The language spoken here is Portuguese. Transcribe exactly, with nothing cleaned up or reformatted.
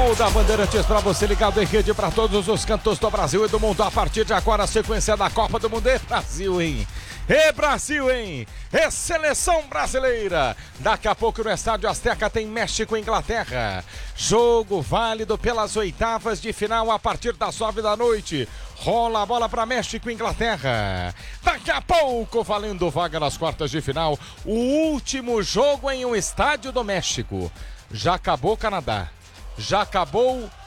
Show da Bandeirantes para você ligado em rede para todos os cantos do Brasil e do mundo. A partir de agora, a sequência da Copa do Mundo. É Brasil, hein? É Brasil, hein? É seleção brasileira. Daqui a pouco no Estádio Azteca tem México e Inglaterra. Jogo válido pelas oitavas de final a partir das nove da noite. Rola a bola para México e Inglaterra. Daqui a pouco, valendo vaga nas quartas de final. O último jogo em um estádio do México. Já acabou o Canadá. Já acabou